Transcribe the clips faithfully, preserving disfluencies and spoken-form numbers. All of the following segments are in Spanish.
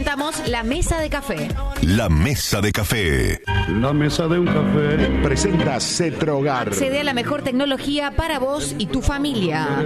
presentamos La Mesa de Café. La Mesa de Café. La Mesa de un Café presenta Cetrogar. Accede a la mejor tecnología para vos y tu familia.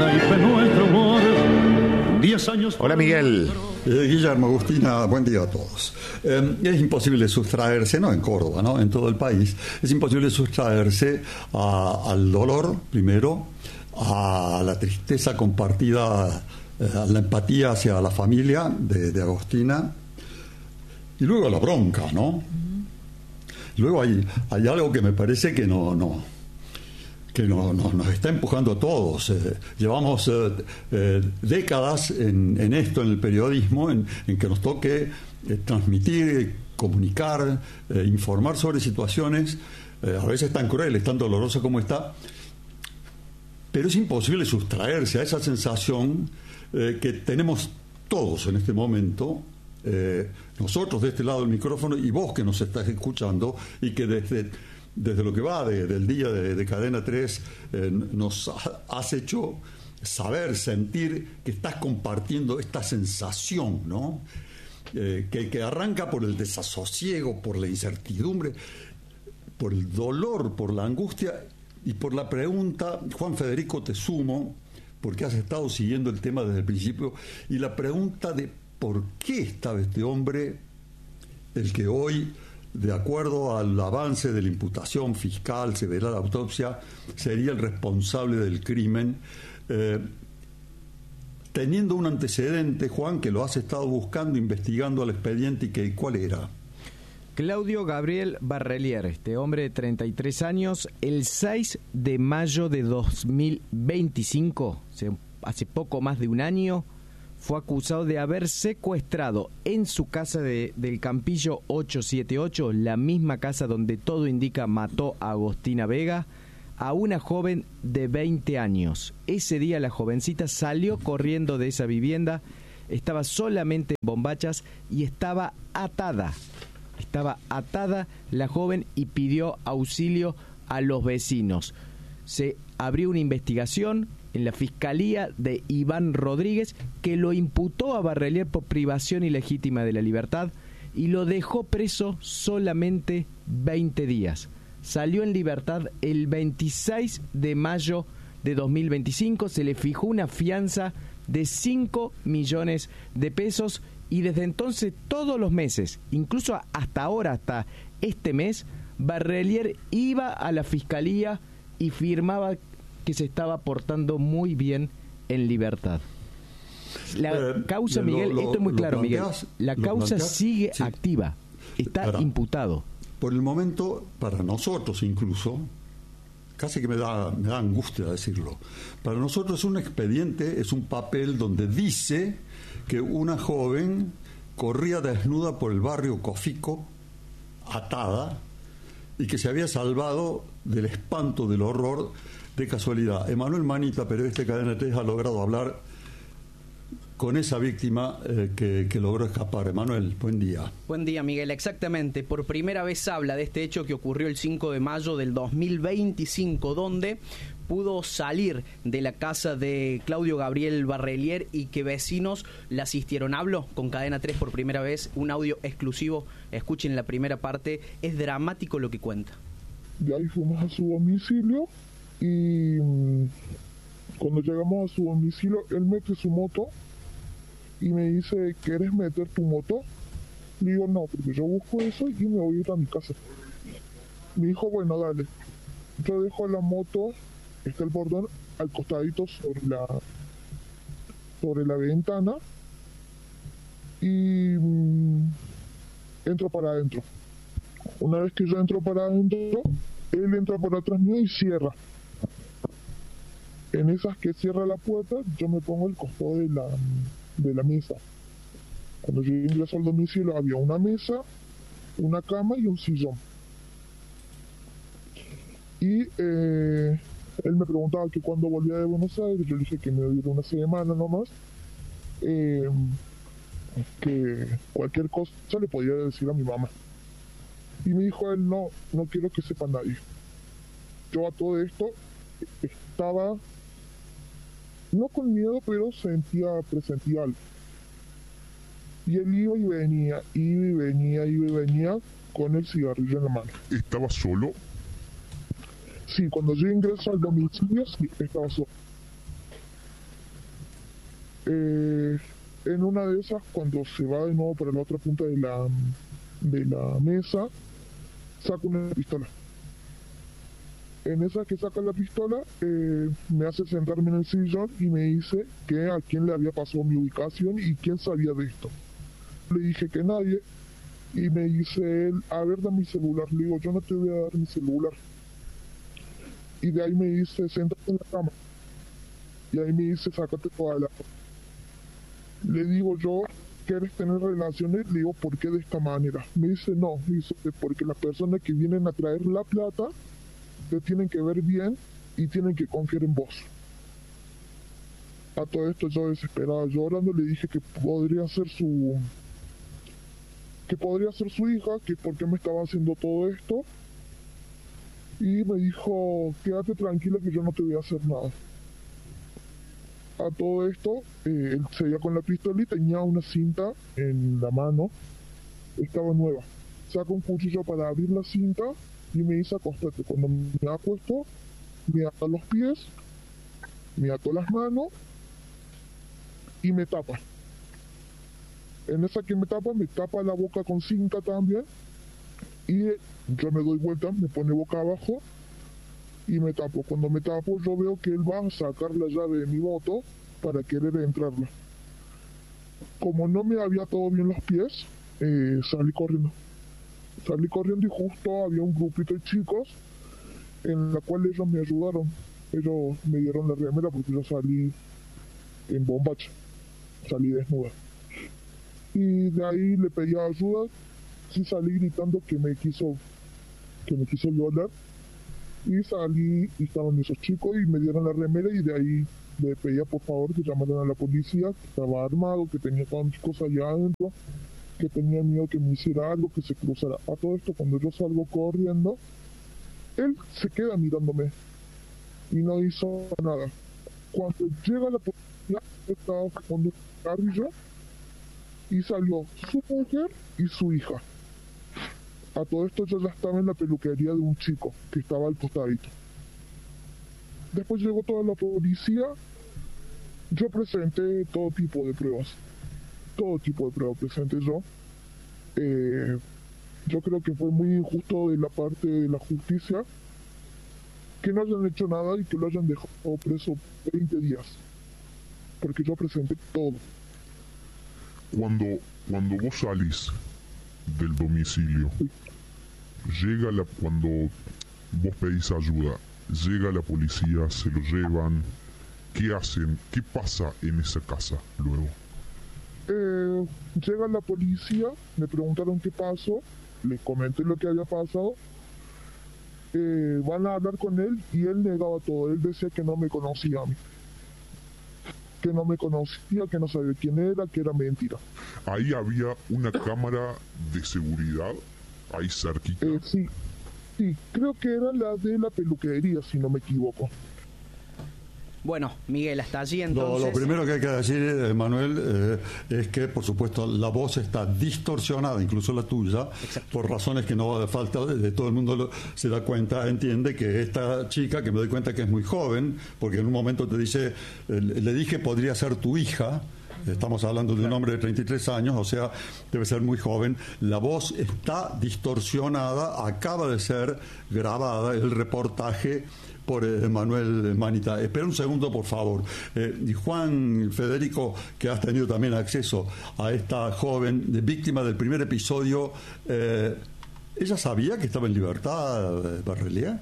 Hola, Miguel. Eh, Guillermo, Agustina, buen día a todos. Eh, es imposible sustraerse, no en Córdoba, ¿no? En todo el país, es imposible sustraerse a, al dolor, primero, a la tristeza compartida, eh, a la empatía hacia la familia de, de Agustina, y luego a la bronca, ¿no? Luego hay, hay algo que me parece que no... no que no, no, nos está empujando a todos. Eh, llevamos eh, eh, décadas en, en esto, en el periodismo, en, en que nos toque eh, transmitir, comunicar, eh, informar sobre situaciones, eh, a veces tan crueles, tan dolorosas como esta, pero es imposible sustraerse a esa sensación eh, que tenemos todos en este momento, eh, nosotros de este lado del micrófono y vos que nos estás escuchando y que desde... desde lo que va de, del día de, de Cadena tres, eh, nos ha, has hecho saber, sentir que estás compartiendo esta sensación, ¿no? Eh, que, que arranca por el desasosiego, por la incertidumbre, por el dolor, por la angustia y por la pregunta. Juan Federico, te sumo, porque has estado siguiendo el tema desde el principio, y la pregunta de por qué estaba este hombre, el que hoy, de acuerdo al avance de la imputación fiscal, se verá la autopsia, sería el responsable del crimen, eh, teniendo un antecedente, Juan, que lo has estado buscando, investigando al expediente, y que ¿cuál era? Claudio Gabriel Barrelier, este hombre de treinta y tres años, el seis de mayo de dos mil veinticinco, hace poco más de un año, fue acusado de haber secuestrado en su casa de, del Campillo ochocientos setenta y ocho, la misma casa donde todo indica mató a Agostina Vega, a una joven de veinte años. Ese día la jovencita salió corriendo de esa vivienda, estaba solamente en bombachas y estaba atada. Estaba atada la joven y pidió auxilio a los vecinos. Se abrió una investigación en la Fiscalía de Iván Rodríguez, que lo imputó a Barrelier por privación ilegítima de la libertad y lo dejó preso solamente veinte días. Salió en libertad el veintiséis de mayo de dos mil veinticinco, se le fijó una fianza de cinco millones de pesos y desde entonces todos los meses, incluso hasta ahora, hasta este mes, Barrelier iba a la Fiscalía y firmaba que se estaba portando muy bien en libertad. La eh, causa, lo, Miguel, lo, esto es muy claro, Miguel, la causa planteas, sigue sí. activa, está Ahora, imputado. Por el momento, para nosotros incluso, casi que me da, me da angustia decirlo, para nosotros es un expediente, es un papel donde dice que una joven corría desnuda por el barrio Cofico, atada, y que se había salvado del espanto, del horror. De casualidad, Emanuel Manita, periodista de Cadena tres, ha logrado hablar con esa víctima eh, que, que logró escapar. Emanuel, buen día. Buen día, Miguel. Exactamente. Por primera vez habla de este hecho que ocurrió el cinco de mayo del dos mil veinticinco, donde pudo salir de la casa de Claudio Gabriel Barrelier y que vecinos la asistieron. Hablo con Cadena tres por primera vez, un audio exclusivo. Escuchen la primera parte. Es dramático lo que cuenta. De ahí fuimos a su domicilio. Y cuando llegamos a su domicilio, él mete su moto y me dice, ¿quieres meter tu moto? Le digo, no, porque yo busco eso y me voy a ir a mi casa. Me dijo, bueno, dale. Yo dejo la moto, está el bordón al costadito sobre la, sobre la ventana y mm, entro para adentro. Una vez que yo entro para adentro, él entra por atrás mío y cierra. En esas que cierra la puerta, yo me pongo al costado de la, de la mesa. Cuando yo ingreso al domicilio había una mesa, una cama y un sillón. Y eh, él me preguntaba que cuándo volvía de Buenos Aires, yo le dije que me iba a ir una semana nomás, eh, que cualquier cosa le podía decir a mi mamá. Y me dijo él, no, no quiero que sepa nadie. Yo a todo esto estaba, no con miedo, pero sentía, presentía algo. Y Y él iba y venía, iba y venía, iba y venía con el cigarrillo en la mano. ¿Estaba solo? Sí, cuando yo ingreso al domicilio, sí, estaba solo. Eh, en una de esas, cuando se va de nuevo para la otra punta de la, de la mesa, saca una pistola. En esa que saca la pistola, eh, me hace sentarme en el sillón y me dice que a quién le había pasado mi ubicación y quién sabía de esto. Le dije que nadie, y me dice él, a ver, dame mi celular. Le digo, yo no te voy a dar mi celular. Y de ahí me dice, siéntate en la cama. Y ahí me dice, sácate toda la... Le digo yo, ¿quieres tener relaciones? Le digo, ¿por qué de esta manera? Me dice, no, dice, porque las personas que vienen a traer la plata te tienen que ver bien y tienen que confiar en vos. A todo esto yo desesperado, llorando, le dije que podría ser su... que podría ser su hija, que por qué me estaba haciendo todo esto. Y me dijo, quédate tranquila que yo no te voy a hacer nada. A todo esto, eh, él seguía con la pistola y tenía una cinta en la mano, estaba nueva. Saca un cuchillo para abrir la cinta y me dice, acostate. Cuando me acuesto, me ata los pies, me ató las manos y me tapa. En esa que me tapa, me tapa la boca con cinta también, y yo me doy vuelta, me pone boca abajo y me tapo. Cuando me tapo, yo veo que él va a sacar la llave de mi moto para querer entrarla. Como no me había atado bien los pies, eh, salí corriendo. Salí corriendo y justo había un grupito de chicos en la cual ellos me ayudaron. Ellos me dieron la remera porque yo salí en bombacha, salí desnuda. Y de ahí le pedí ayuda, sí salí gritando que me quiso, que me quiso violar. Y salí y estaban esos chicos y me dieron la remera, y de ahí le pedía por favor que llamaran a la policía, que estaba armado, que tenía todas mis cosas allá adentro, que tenía miedo que me hiciera algo, que se cruzara. A todo esto, cuando yo salgo corriendo, él se queda mirándome y no hizo nada. Cuando llega la policía, estaba fumando un cigarrillo y salió su mujer y su hija. A todo esto yo ya estaba en la peluquería de un chico que estaba al costadito. Después llegó toda la policía. Yo presenté todo tipo de pruebas. Todo tipo de pruebas presenté yo. Eh, yo creo que fue muy injusto de la parte de la justicia que no hayan hecho nada y que lo hayan dejado preso veinte días. Porque yo presenté todo. Cuando, cuando vos salís del domicilio, sí. llega la, cuando vos pedís ayuda, llega la policía, se lo llevan, ¿qué hacen? ¿Qué pasa en esa casa luego? Eh, llega la policía, me preguntaron qué pasó, les comenté lo que había pasado, eh, van a hablar con él y él negaba todo, él decía que no me conocía a mí. Que no me conocía, que no sabía quién era, que era mentira. ¿Ahí había una cámara de seguridad? ¿Ahí cerquita? Eh, sí, sí, creo que era la de la peluquería, si no me equivoco. Bueno, Miguel, hasta allí entonces... Lo, lo primero que hay que decir, Manuel, eh, es que, por supuesto, la voz está distorsionada, incluso la tuya, Exacto. por razones que no falta, de, de todo el mundo lo, se da cuenta, entiende que esta chica, que me doy cuenta que es muy joven, porque en un momento te dice, eh, le dije podría ser tu hija, estamos hablando de un hombre de treinta y tres años, o sea, debe ser muy joven. La voz está distorsionada, acaba de ser grabada el reportaje por eh, Manuel Manita. Espera un segundo, por favor. Eh, y Juan Federico, que has tenido también acceso a esta joven víctima del primer episodio, eh, ¿ella sabía que estaba en libertad, Barrelier?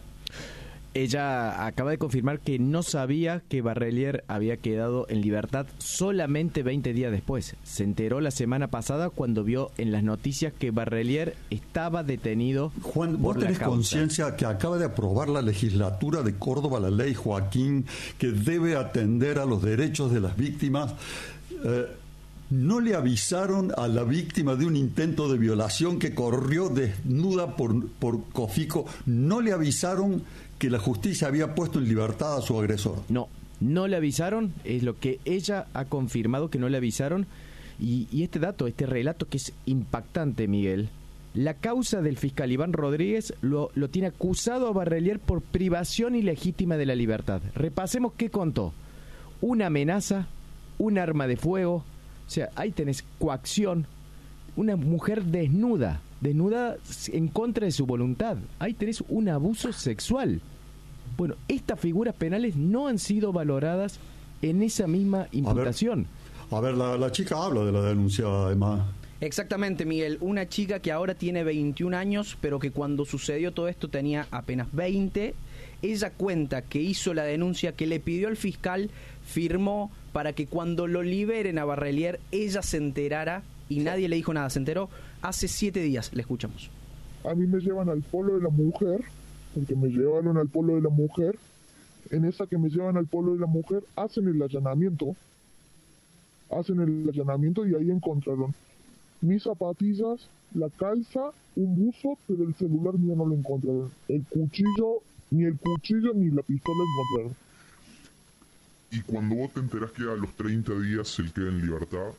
Ella acaba de confirmar que no sabía que Barrelier había quedado en libertad solamente veinte días después. Se enteró la semana pasada cuando vio en las noticias que Barrelier estaba detenido. Juan, ¿vos tenés conciencia que acaba de aprobar la legislatura de Córdoba la ley, Joaquín, que debe atender a los derechos de las víctimas? Eh, ¿No le avisaron a la víctima de un intento de violación que corrió desnuda por, por Cofico? ¿No le avisaron que la justicia había puesto en libertad a su agresor? No, no le avisaron, es lo que ella ha confirmado, que no le avisaron, Y, y este dato, este relato que es impactante, Miguel. La causa del fiscal Iván Rodríguez lo, lo tiene acusado a Barrelier por privación ilegítima de la libertad. Repasemos qué contó. Una amenaza, un arma de fuego, o sea, ahí tenés coacción, una mujer desnuda, desnuda en contra de su voluntad. Ahí tenés un abuso sexual. Bueno, estas figuras penales no han sido valoradas en esa misma imputación. A ver, a ver la, la chica habla de la denuncia, además. Exactamente, Miguel. Una chica que ahora tiene veintiún años, pero que cuando sucedió todo esto tenía apenas veinte. Ella cuenta que hizo la denuncia, que le pidió al fiscal, firmó para que cuando lo liberen a Barrelier, ella se enterara y nadie le dijo nada. Se enteró hace siete días. Le escuchamos. A mí me llevan al polo de la mujer, porque me llevaron al polo de la mujer. En esa que me llevan al polo de la mujer, hacen el allanamiento. Hacen el allanamiento y ahí encontraron mis zapatillas, la calza, un buzo, pero el celular mío no lo encontraron. El cuchillo, ni el cuchillo ni la pistola encontraron. Y cuando vos te enterás que a los treinta días él queda en libertad,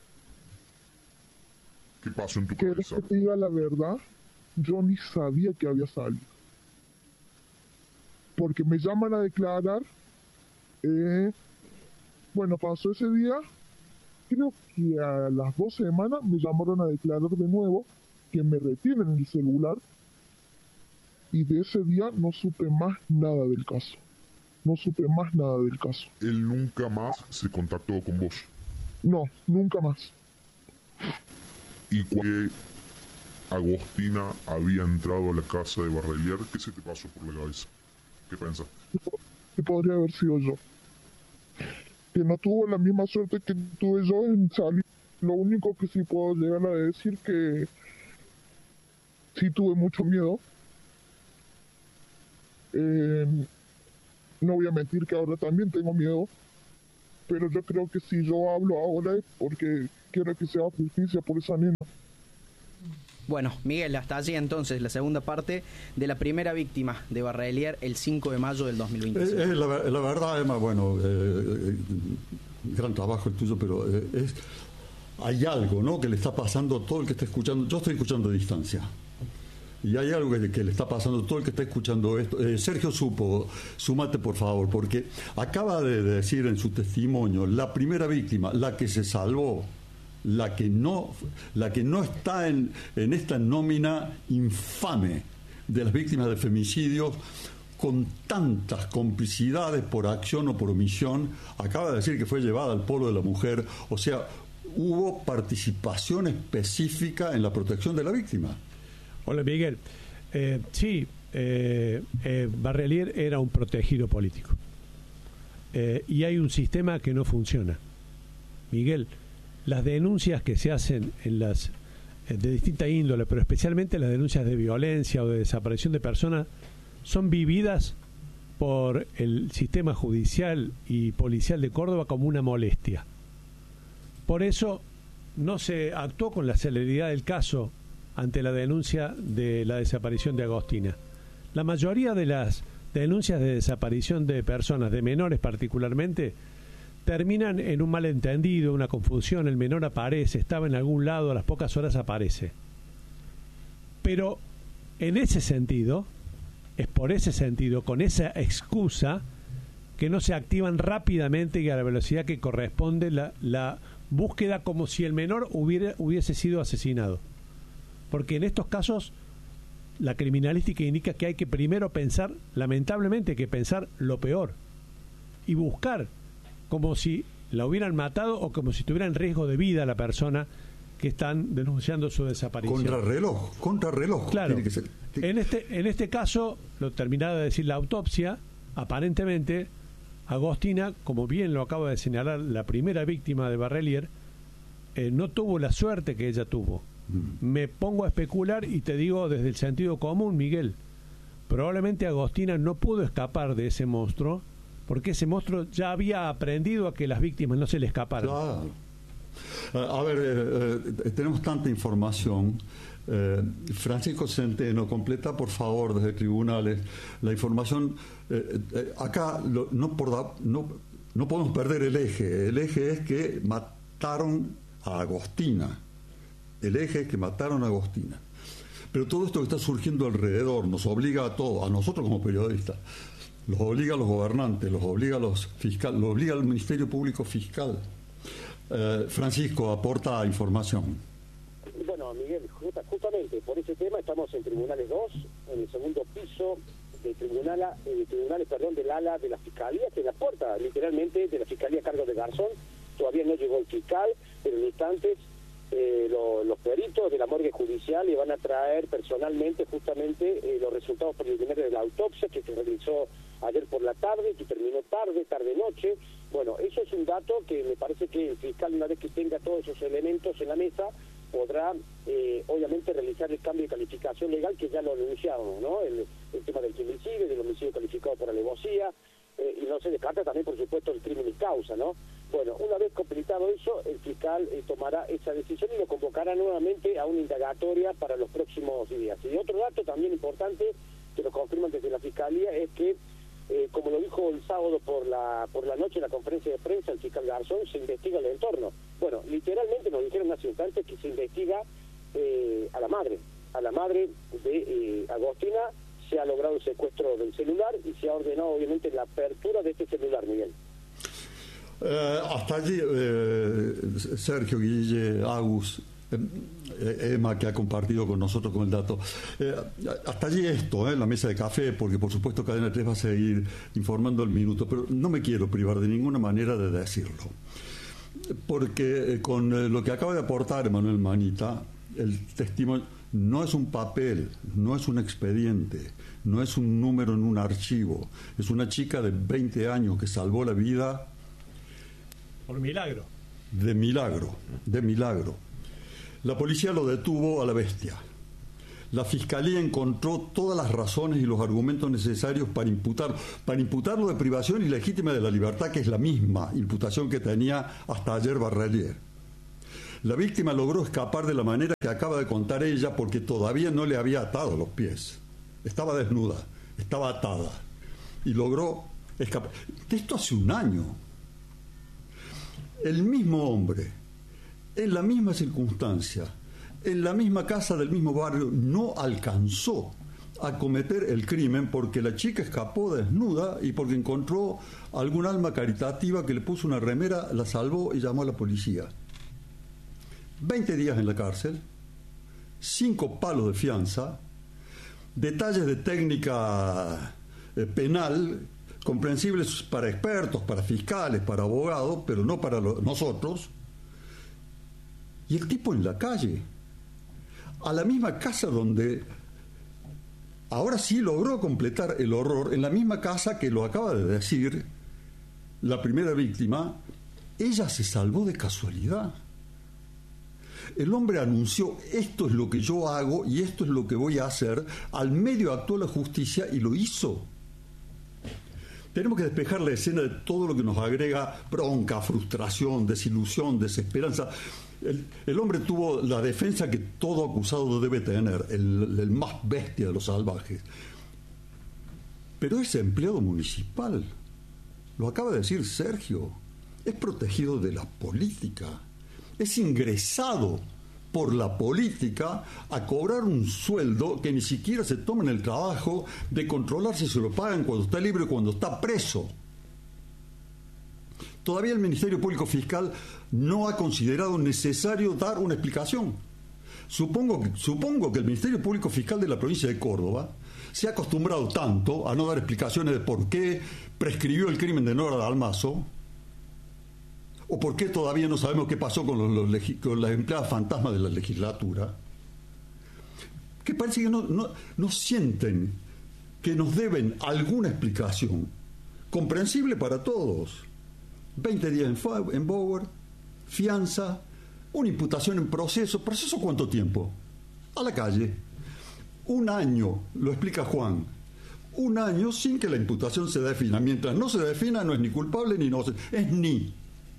¿qué pasó en tu ¿Querés cabeza? que te diga la verdad? Yo ni sabía que había salido. Porque me llaman a declarar. Eh, bueno, pasó ese día. Creo que a las dos semanas me llamaron a declarar de nuevo, que me retienen el celular, y de ese día no supe más nada del caso. No supe más nada del caso. Él nunca más se contactó con vos. No, nunca más. Y cuando Agostina había entrado a la casa de Barrelier, ¿qué se te pasó por la cabeza? ¿Qué pensás? Que podría haber sido yo. Que no tuvo la misma suerte que tuve yo en salir. Lo único que sí puedo llegar a decir que sí tuve mucho miedo. Eh, no voy a mentir que ahora también tengo miedo, pero yo creo que si yo hablo ahora es porque quiero que se haga justicia por esa nena. Bueno, Miguel, hasta allí entonces la segunda parte de la primera víctima de Barrelier el cinco de mayo del dos mil veinticinco. Eh, eh, la, la verdad, Emma, bueno, eh, eh, gran trabajo el tuyo, pero eh, es, hay algo, ¿no?, que le está pasando a todo el que está escuchando. Yo estoy escuchando a distancia. Y hay algo que, que le está pasando a todo el que está escuchando esto. Eh, Sergio Supo, súmate por favor, porque acaba de decir en su testimonio, la primera víctima, la que se salvó, la que no, la que no está en, en esta nómina infame de las víctimas de femicidios, con tantas complicidades por acción o por omisión, acaba de decir que fue llevada al polo de la mujer. O sea, hubo participación específica en la protección de la víctima. Hola, Miguel. Eh, sí, eh, eh, Barrelier era un protegido político. Eh, y hay un sistema que no funciona. Miguel, las denuncias que se hacen en las eh, de distinta índole, pero especialmente las denuncias de violencia o de desaparición de personas, son vividas por el sistema judicial y policial de Córdoba como una molestia. Por eso no se actuó con la celeridad del caso ante la denuncia de la desaparición de Agostina. La mayoría de las denuncias de desaparición de personas, de menores particularmente, terminan en un malentendido, una confusión. El menor aparece, estaba en algún lado, a las pocas horas aparece. Pero en ese sentido, es por ese sentido, con esa excusa, que no se activan rápidamente y a la velocidad que corresponde la, la búsqueda, como si el menor hubiera, hubiese sido asesinado. Porque en estos casos la criminalística indica que hay que primero pensar, lamentablemente hay que pensar lo peor y buscar como si la hubieran matado o como si tuviera en riesgo de vida la persona que están denunciando su desaparición. Contrarreloj, contrarreloj. Claro. Tiene que ser. En este, en este caso, lo terminaba de decir la autopsia, aparentemente Agostina, como bien lo acaba de señalar la primera víctima de Barrelier, eh, no tuvo la suerte que ella tuvo. Me pongo a especular y te digo desde el sentido común, Miguel, probablemente Agostina no pudo escapar de ese monstruo porque ese monstruo ya había aprendido a que las víctimas no se le escaparan. Claro. A ver, eh, eh, tenemos tanta información. Eh, Francisco Centeno, completa por favor desde tribunales la información. Eh, eh, acá lo, no, por da, no, no podemos perder el eje. El eje es que mataron a Agostina. El eje es que mataron a Agostina. Pero todo esto que está surgiendo alrededor nos obliga a todos, a nosotros como periodistas, los obliga a los gobernantes, los obliga a los fiscales, los obliga al Ministerio Público Fiscal. Eh, Francisco, aporta información. Bueno, Miguel, justa, justamente por ese tema estamos en Tribunales dos, en el segundo piso de, tribunal, eh, tribunales perdón, del ala de la Fiscalía, que es la puerta, literalmente, de la Fiscalía a cargo de Garzón. Todavía no llegó el fiscal, pero en instantes eh, lo, los peritos de la morgue judicial le van a traer personalmente justamente eh, los resultados preliminares de la autopsia que se realizó ayer por la tarde, que terminó tarde, tarde-noche. Bueno, eso es un dato que me parece que el fiscal, una vez que tenga todos esos elementos en la mesa, podrá eh, obviamente realizar el cambio de calificación legal que ya lo anunciamos, ¿no? El, el tema del femicidio, del homicidio calificado por alevosía, eh, y no se descarta también, por supuesto, el crimen y causa, ¿no? Bueno, una vez completado eso, el fiscal eh, tomará esa decisión y lo convocará nuevamente a una indagatoria para los próximos días. Y otro dato también importante, que lo confirman desde la Fiscalía, es que, eh, como lo dijo el sábado por la por la noche en la conferencia de prensa el fiscal Garzón, se investiga el entorno. Bueno, literalmente nos dijeron hace instantes que se investiga eh, a la madre, a la madre de eh, Agostina. Se ha logrado el secuestro del celular y se ha ordenado obviamente la apertura de este celular, Miguel. Eh, hasta allí, eh, Sergio, Guille, Agus, eh, Emma, que ha compartido con nosotros con el dato. Eh, hasta allí esto, eh, la mesa de café, porque por supuesto Cadena tres va a seguir informando al minuto, pero no me quiero privar de ninguna manera de decirlo. Porque eh, con eh, lo que acaba de aportar Manuel Manita, el testimonio no es un papel, no es un expediente, no es un número en un archivo, es una chica de veinte años que salvó la vida por milagro. De milagro, de milagro. La policía lo detuvo a la bestia. La Fiscalía encontró todas las razones y los argumentos necesarios para imputar, para imputarlo de privación ilegítima de la libertad, que es la misma imputación que tenía hasta ayer Barrelier. La víctima logró escapar de la manera que acaba de contar ella, porque todavía no le había atado los pies. Estaba desnuda, estaba atada, y logró escapar. Esto hace un año. El mismo hombre, en la misma circunstancia, en la misma casa del mismo barrio, no alcanzó a cometer el crimen porque la chica escapó desnuda y porque encontró algún alma caritativa que le puso una remera, la salvó y llamó a la policía. veinte días en la cárcel, cinco palos de fianza, detalles de técnica eh, penal comprensibles para expertos, para fiscales, para abogados, pero no para lo, nosotros. Y el tipo en la calle, a la misma casa donde ahora sí logró completar el horror, en la misma casa que lo acaba de decir la primera víctima, ella se salvó de casualidad. El hombre anunció: esto es lo que yo hago y esto es lo que voy a hacer. Al medio actuó la justicia y lo hizo. Tenemos que despejar la escena de todo lo que nos agrega bronca, frustración, desilusión, desesperanza. El, el hombre tuvo la defensa que todo acusado debe tener, el, el más bestia de los salvajes. Pero es empleado municipal, lo acaba de decir Sergio, es protegido de la política, es ingresado por la política a cobrar un sueldo que ni siquiera se toma en el trabajo de controlar si se lo pagan cuando está libre o cuando está preso. Todavía el Ministerio Público Fiscal no ha considerado necesario dar una explicación. Supongo que, supongo que el Ministerio Público Fiscal de la provincia de Córdoba se ha acostumbrado tanto a no dar explicaciones de por qué prescribió el crimen de Nora Dalmazo, o por qué todavía no sabemos qué pasó con, los, los, con las empleadas fantasmas de la legislatura, que parece que no, no, no sienten que nos deben alguna explicación comprensible para todos. veinte días en, en Bower, fianza, una imputación en proceso. ¿Proceso cuánto tiempo? A la calle. Un año, lo explica Juan. Un año sin que la imputación se defina. Mientras no se defina, no es ni culpable ni no, es ni.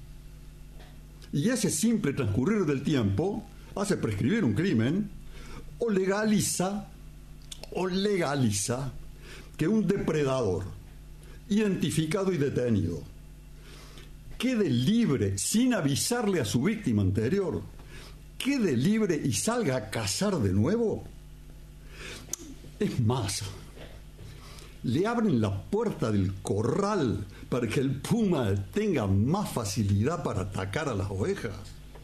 Y ese simple transcurrir del tiempo hace prescribir un crimen o legaliza, o legaliza que un depredador identificado y detenido, quede libre sin avisarle a su víctima anterior, quede libre y salga a cazar de nuevo. Es más, le abren la puerta del corral para que el puma tenga más facilidad para atacar a las ovejas.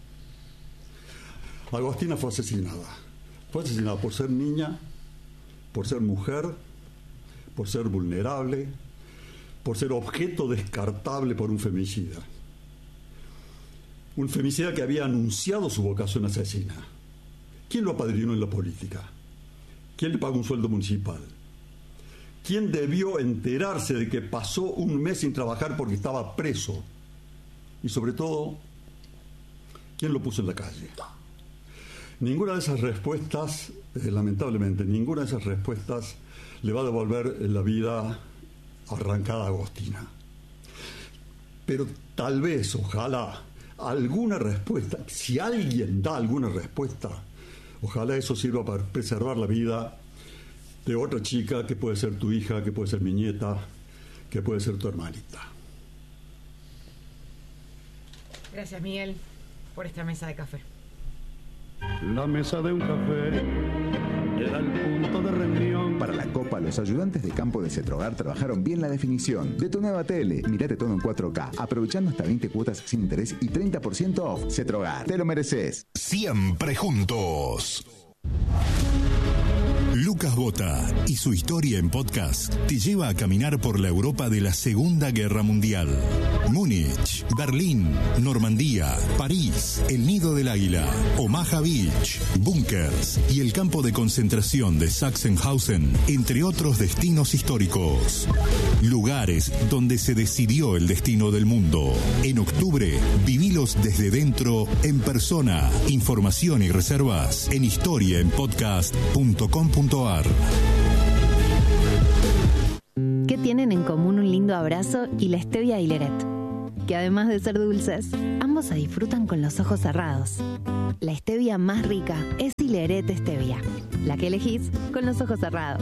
Agostina fue asesinada. Fue asesinada por ser niña, por ser mujer, por ser vulnerable, por ser objeto descartable por un femicida. Un femicida que había anunciado su vocación asesina. ¿Quién lo apadrinó en la política? ¿Quién le pagó un sueldo municipal? ¿Quién debió enterarse de que pasó un mes sin trabajar porque estaba preso? Y sobre todo, ¿quién lo puso en la calle? Ninguna de esas respuestas, eh, lamentablemente, ninguna de esas respuestas le va a devolver la vida arrancada a Agostina. Pero tal vez, ojalá, alguna respuesta, si alguien da alguna respuesta, ojalá eso sirva para preservar la vida de otra chica que puede ser tu hija, que puede ser mi nieta, que puede ser tu hermanita. Gracias, Miguel, por esta mesa de café. La mesa de un café era el punto de reunión. Para la Copa, los ayudantes de campo de Cetrogar trabajaron bien la definición. De tu nueva tele, mirate todo en cuatro K, aprovechando hasta veinte cuotas sin interés y treinta por ciento off. Cetrogar, te lo mereces. Siempre juntos. Lucas Bota y su historia en podcast te lleva a caminar por la Europa de la Segunda Guerra Mundial. Múnich, Berlín, Normandía, París, el Nido del Águila, Omaha Beach, búnkers y el campo de concentración de Sachsenhausen, entre otros destinos históricos. Lugares donde se decidió el destino del mundo. En octubre, vivilos desde dentro, en persona. Información y reservas en historia en podcast punto com punto a r. ¿Qué tienen en común un lindo abrazo y la stevia y Leret? Que además de ser dulces, ambos se disfrutan con los ojos cerrados. La stevia más rica es Hileret Stevia, la que elegís con los ojos cerrados.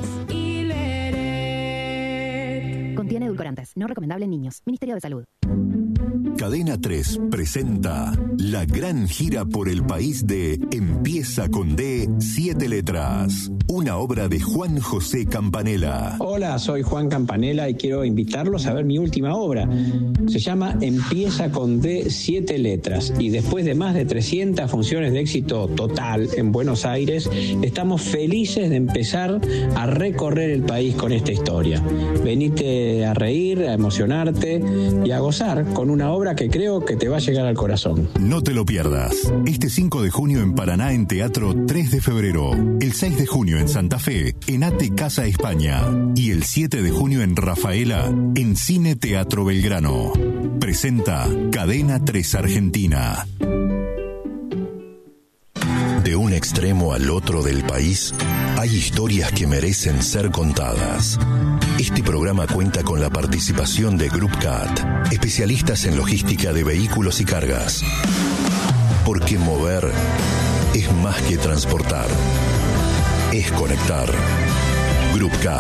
Hileret. Contiene edulcorantes, no recomendable en niños. Ministerio de Salud. Cadena tres presenta la gran gira por el país de Empieza con D, siete letras. Una obra de Juan José Campanella. Hola, soy Juan Campanella y quiero invitarlos a ver mi última obra. Se llama Empieza con D, siete letras. Y después de más de trescientas funciones de éxito total en Buenos Aires, estamos felices de empezar a recorrer el país con esta historia. Venite a reír, a emocionarte y a gozar con una obra que creo que te va a llegar al corazón. No te lo pierdas. Este cinco de junio en Paraná en Teatro tres de febrero. El seis de junio en Santa Fe, en Ate Casa España. Y el siete de junio en Rafaela, en Cine Teatro Belgrano. Presenta Cadena tres Argentina. De un extremo al otro del país, hay historias que merecen ser contadas. Este programa cuenta con la participación de GroupCat, especialistas en logística de vehículos y cargas. Porque mover es más que transportar, es conectar. GroupCat.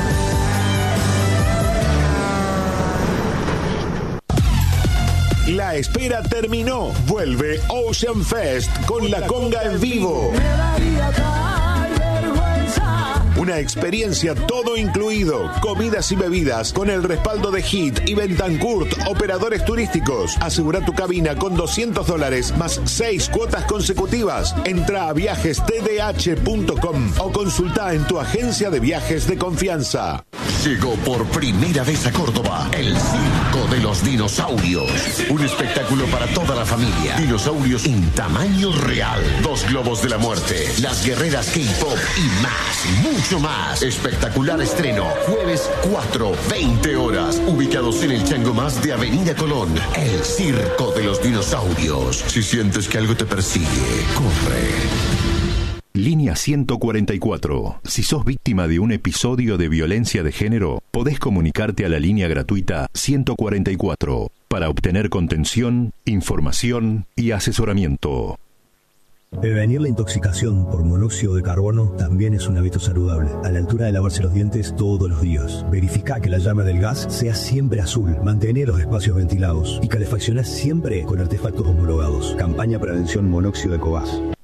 La espera terminó. Vuelve Ocean Fest con la conga en vivo. Una experiencia todo incluido, comidas y bebidas, con el respaldo de Hit y Bentancourt, operadores turísticos. Asegura tu cabina con doscientos dólares más seis cuotas consecutivas. Entra a viajes t d h punto com o consulta en tu agencia de viajes de confianza. Llegó por primera vez a Córdoba el Circo de los Dinosaurios. Un espectáculo para toda la familia. Dinosaurios en tamaño real. Dos globos de la muerte. Las guerreras K-pop y más. Mucho más. Espectacular estreno. Jueves cuatro, veinte horas. Ubicados en el Chango Más de Avenida Colón. El Circo de los Dinosaurios. Si sientes que algo te persigue, corre. Línea ciento cuarenta y cuatro. Si sos víctima de un episodio de violencia de género, podés comunicarte a la línea gratuita ciento cuarenta y cuatro para obtener contención, información y asesoramiento. Prevenir la intoxicación por monóxido de carbono también es un hábito saludable. A la altura de lavarse los dientes todos los días. Verifica que la llama del gas sea siempre azul. Mantener los espacios ventilados. Y calefacciona siempre con artefactos homologados. Campaña Prevención Monóxido de Cobas.